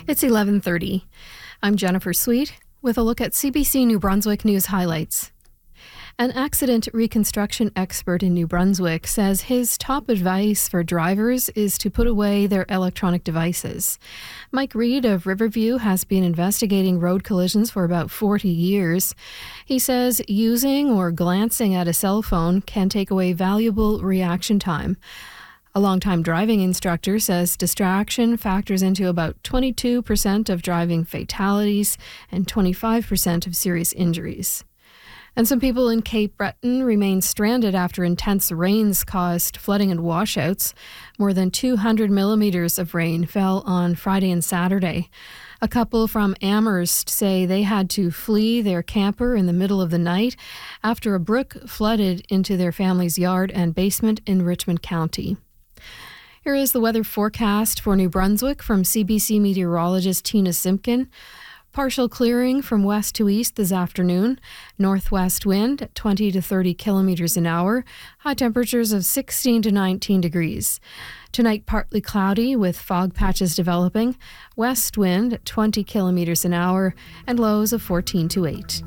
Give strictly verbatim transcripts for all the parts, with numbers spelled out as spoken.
It's eleven thirty. I'm Jennifer Sweet with a look at C B C New Brunswick news highlights. An accident reconstruction expert in New Brunswick says his top advice for drivers is to put away their electronic devices. Mike Reed of Riverview has been investigating road collisions for about forty years. He says using or glancing at a cell phone can take away valuable reaction time. A longtime driving instructor says distraction factors into about twenty-two percent of driving fatalities and twenty-five percent of serious injuries. And some people in Cape Breton remain stranded after intense rains caused flooding and washouts. More than two hundred millimeters of rain fell on Friday and Saturday. A couple from Amherst say they had to flee their camper in the middle of the night after a brook flooded into their family's yard and basement in Richmond County. Here is the weather forecast for New Brunswick from C B C meteorologist Tina Simpkin. Partial clearing from west to east this afternoon. Northwest wind at twenty to thirty kilometers an hour. High temperatures of sixteen to nineteen degrees. Tonight, partly cloudy with fog patches developing. West wind at twenty kilometers an hour and lows of fourteen to eight.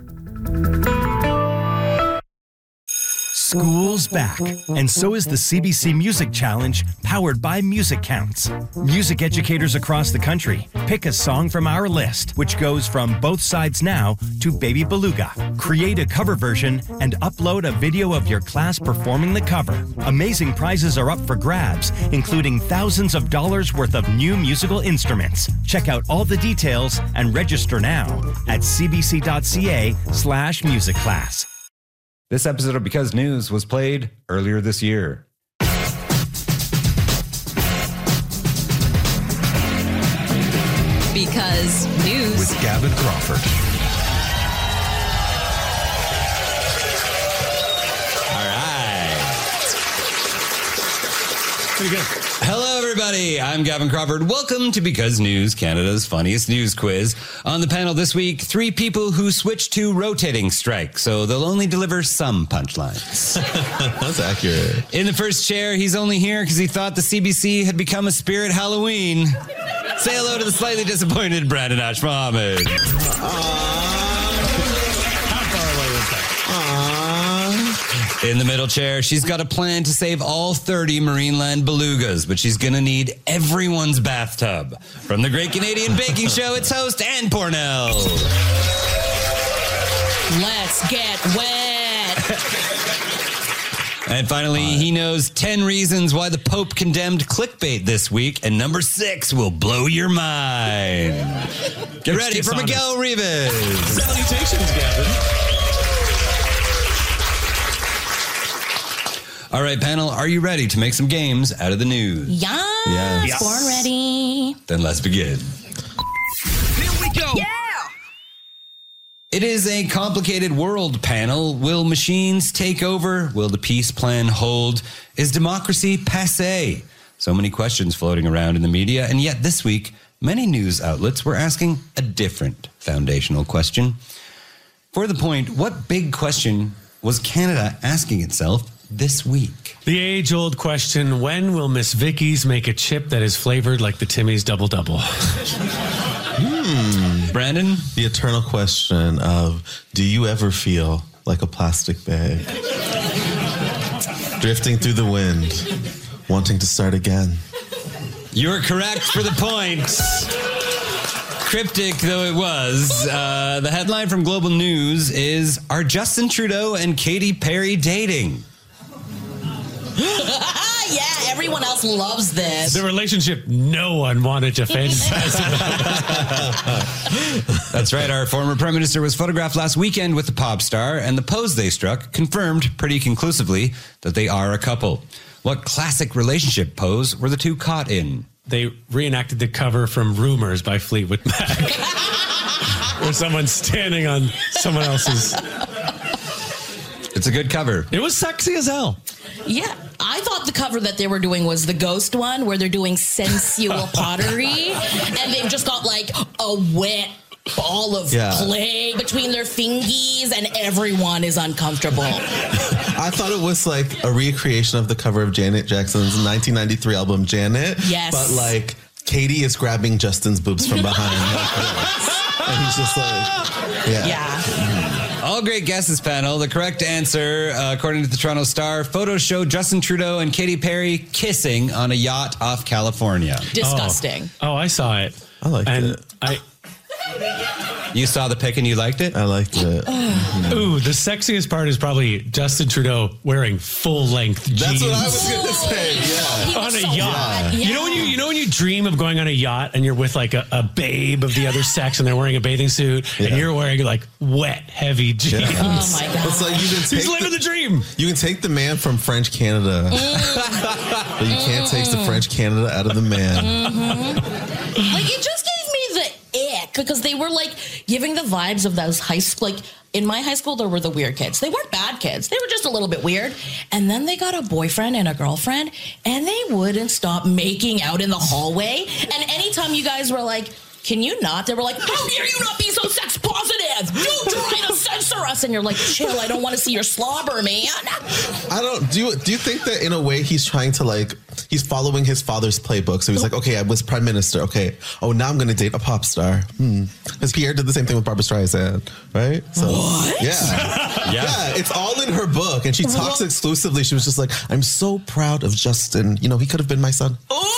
School's back, and so is the C B C Music Challenge, powered by Music Counts. Music educators across the country pick a song from our list, which goes from Both Sides Now to Baby Beluga. Create a cover version and upload a video of your class performing the cover. Amazing prizes are up for grabs, including thousands of dollars worth of new musical instruments. Check out all the details and register now at cbc.ca slash music class. This episode of Because News was played earlier this year. Because News with Gavin Crawford. All right. Pretty good. Hello, everybody. I'm Gavin Crawford. Welcome to Because News, Canada's funniest news quiz. On the panel this week, three people who switched to rotating strike, so they'll only deliver some punchlines. That's accurate. In the first chair, he's only here because he thought the C B C had become a spirit Halloween. Say hello to the slightly disappointed Brandon Ash Mohammed. In the middle chair, she's got a plan to save all thirty Marineland belugas, but she's going to need everyone's bathtub. From the Great Canadian Baking Show, it's host Ann Pornell. Let's get wet. And finally, he knows ten reasons why the Pope condemned clickbait this week, and number six will blow your mind. Get ready for Miguel Rivas. Salutations, Gavin. All right, panel, are you ready to make some games out of the news? Yes, Yes. born ready. Then let's begin. Here we go. Yeah. It is a complicated world, panel. Will machines take over? Will the peace plan hold? Is democracy passé? So many questions floating around in the media, and yet this week, many news outlets were asking a different foundational question. For the point, what big question was Canada asking itself this week? The age-old question, when will Miss Vicky's make a chip that is flavored like the Timmy's Double Double? Hmm. Brandon? The eternal question of, do you ever feel like a plastic bag? Drifting through the wind, wanting to start again. You're correct for the point. Cryptic though it was, uh, the headline from Global News is, are Justin Trudeau and Katy Perry dating? Yeah, everyone else loves this. The relationship no one wanted to fantasize about. That's right, our former Prime Minister was photographed last weekend with the pop star, and the pose they struck confirmed pretty conclusively that they are a couple. What classic relationship pose were the two caught in? They reenacted the cover from Rumors by Fleetwood Mac. Where someone's standing on someone else's. It's a good cover. It was sexy as hell. Yeah, I thought the cover that they were doing was the ghost one, where they're doing sensual pottery, and they've just got like a wet ball of Yeah. clay between their fingies, and everyone is uncomfortable. I thought it was like a recreation of the cover of Janet Jackson's nineteen ninety-three album, Janet. Yes. But like Katie is grabbing Justin's boobs from behind. And he's just like, yeah. Yeah. All great guesses, panel. The correct answer, uh, according to the Toronto Star, photos show Justin Trudeau and Katy Perry kissing on a yacht off California. Disgusting. Oh, oh I saw it. I liked and it. I You saw the pic and you liked it? I liked it. Ooh, the sexiest part is probably Justin Trudeau wearing full length jeans. That's what I was going to say. Yeah. He on was a so yacht. hot. Yeah. You know when you you know when you dream of going on a yacht and you're with like a, a babe of the other sex and they're wearing a bathing suit Yeah. and you're wearing like wet, heavy jeans. Yeah. Oh my God. It's like you can take He's living the, the dream. you can take the man from French Canada, but you can't take the French Canada out of the man. Like, it just gave me the ick because they were like giving the vibes of those high school. Like, in my high school, there were the weird kids. They weren't bad kids. They were just a little bit weird. And then they got a boyfriend and a girlfriend, and they wouldn't stop making out in the hallway. And anytime you guys were like, can you not? They were like, how dare you not be so sex positive? Don't try to censor us. And you're like, chill, I don't want to see your slobber, man. I don't do you do you think that in a way he's trying to like he's following his father's playbook? So he's like, okay, I was prime minister. Okay, oh now I'm going to date a pop star. Hmm. Because Pierre did the same thing with Barbra Streisand, right? So What? yeah, yeah, yeah. It's all in her book, and she talks exclusively. She was just like, I'm so proud of Justin. You know, he could have been my son.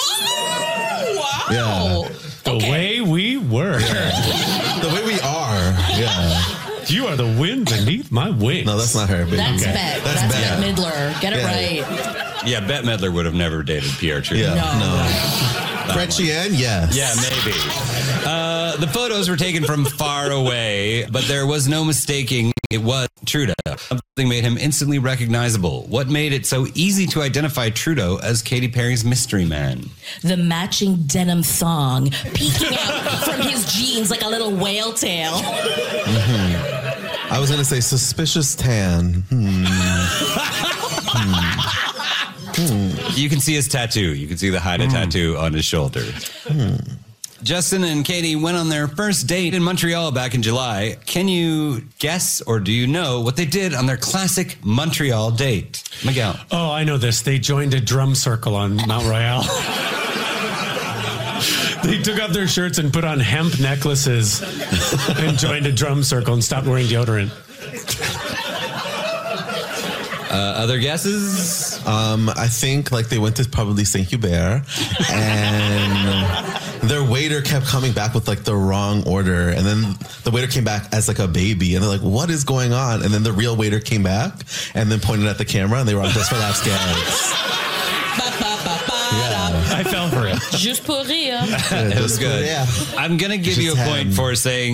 Oh, wow. Yeah. The Okay. way we were. The way we are. Yeah. You are the wind beneath my wings. No, that's not her. Baby. That's Okay. Bet. That's That's, Bette. Bette Midler. Get it Yeah. right. Yeah, Bette Midler would have never dated Pierre Trudeau. Yeah. No. No. Frenchie Anne, yes. Yeah, maybe. Uh, the photos were taken from far away, but there was no mistaking it was Trudeau. Something made him instantly recognizable. What made it so easy to identify Trudeau as Katy Perry's mystery man? The matching denim thong peeking out from his jeans like a little whale tail. I was going to say suspicious tan. Hmm. You can see his tattoo. You can see the Haida tattoo on his shoulder. Justin and Katy went on their first date in Montreal back in July. Can you guess or do you know what they did on their classic Montreal date? Miguel. Oh, I know this. They joined a drum circle on Mount Royal. They took off their shirts and put on hemp necklaces and joined a drum circle and stopped wearing deodorant. Uh, other guesses? Um, I think like they went to probably Saint Hubert, and their waiter kept coming back with like the wrong order, and then the waiter came back as like a baby, and they're like, "What is going on?" And then the real waiter came back and then pointed at the camera, and they were on Just for Laughs gags. I fell for it. Just pour rire. It was good. Yeah. I'm going to give you a Just point ham. for saying